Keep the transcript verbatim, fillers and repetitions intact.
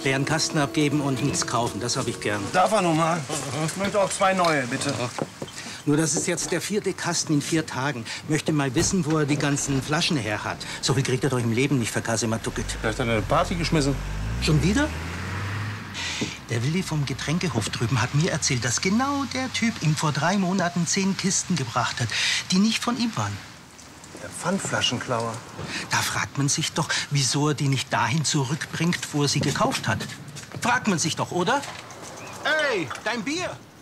leeren Kasten abgeben und nichts kaufen. Das habe ich gern. Darf er nun mal? Ich möchte auch zwei neue, bitte. Nur das ist jetzt der vierte Kasten in vier Tagen. Möchte mal wissen, wo er die ganzen Flaschen her hat. So viel kriegt er doch im Leben nicht für Kasematukit. Vielleicht hat er eine Party geschmissen. Schon wieder? Der Willi vom Getränkehof drüben hat mir erzählt, dass genau der Typ ihm vor drei Monaten zehn Kisten gebracht hat, die nicht von ihm waren. Der Pfandflaschenklauer. Da fragt man sich doch, wieso er die nicht dahin zurückbringt, wo er sie gekauft hat. Fragt man sich doch, oder? Ey, dein Bier!